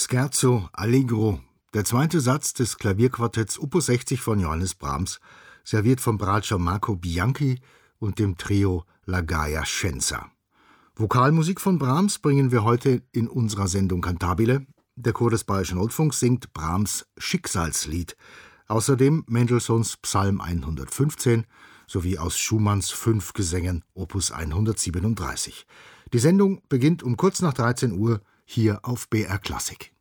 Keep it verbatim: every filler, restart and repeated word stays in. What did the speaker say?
Scherzo Allegro, der zweite Satz des Klavierquartetts Opus sechzig von Johannes Brahms, serviert vom Bratscher Marco Bianchi und dem Trio La Gaia Scienza. Vokalmusik von Brahms bringen wir heute in unserer Sendung Cantabile. Der Chor des Bayerischen Rundfunks singt Brahms' Schicksalslied, außerdem Mendelssohns Psalm hundertfünfzehn sowie aus Schumanns fünf Gesängen Opus hundertsiebenunddreißig. Die Sendung beginnt um kurz nach dreizehn Uhr hier auf B R Klassik.